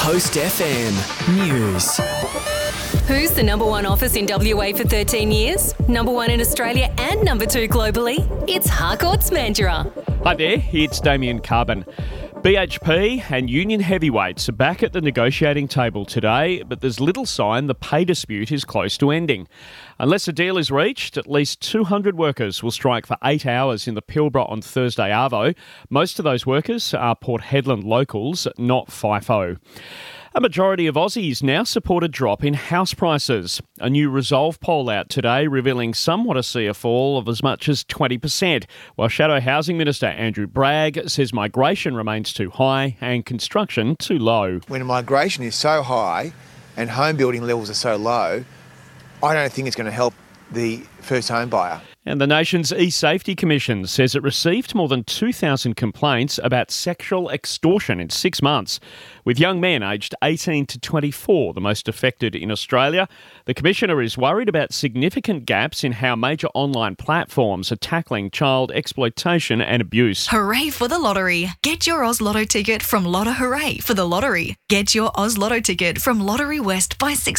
Coast FM News. Who's the number one office in WA for 13 years? Number one in Australia and number two globally? It's Harcourt's Mandurah. Hi there, it's Damien Carbon. BHP and union heavyweights are back at the negotiating table today, but there's little sign the pay dispute is close to ending. Unless a deal is reached, at least 200 workers will strike for 8 hours in the Pilbara on Thursday arvo. Most of those workers are Port Hedland locals, not FIFO. A majority of Aussies now support a drop in house prices. A new Resolve poll out today revealing some want to see a fall of as much as 20%, while Shadow Housing Minister Andrew Bragg says migration remains too high and construction too low. When migration is so high and home building levels are so low, I don't think it's going to help the first home buyer. And the nation's E-Safety Commission says it received more than 2,000 complaints about sexual extortion in 6 months, with young men aged 18 to 24 the most affected in Australia. The Commissioner is worried about significant gaps in how major online platforms are tackling child exploitation and abuse. Hooray for the lottery. Get your Oz Lotto ticket from Lotto Hooray for the lottery. Get your Oz Lotto ticket from Lottery West by 6